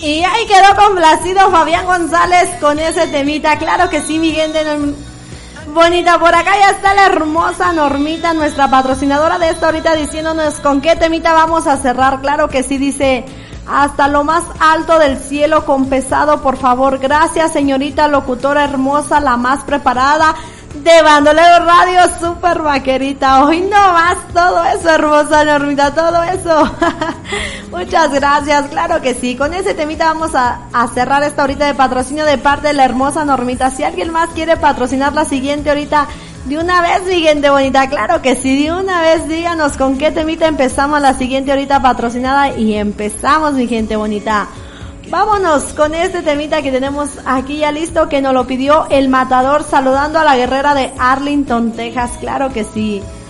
Y ahí quedó complacido Fabián González con ese temita. Claro que sí, mi gente bonita. Por acá ya está la hermosa Normita, nuestra patrocinadora de esta ahorita, diciéndonos con qué temita vamos a cerrar. Claro que sí, dice: hasta lo más alto del cielo con Pesado, por favor. Gracias, señorita locutora hermosa, la más preparada de Bandolero Radio, super vaquerita. Hoy no más, todo eso, hermosa Normita, todo eso. Muchas gracias, claro que sí. Con ese temita vamos a cerrar esta horita de patrocinio de parte de la hermosa Normita. Si alguien más quiere patrocinar la siguiente horita, de una vez, mi gente bonita, claro que sí, de una vez díganos con qué temita empezamos la siguiente horita patrocinada y empezamos, mi gente bonita. Vámonos con este temita que tenemos aquí ya listo, que nos lo pidió El Matador, saludando a la guerrera de Arlington, Texas, claro que sí.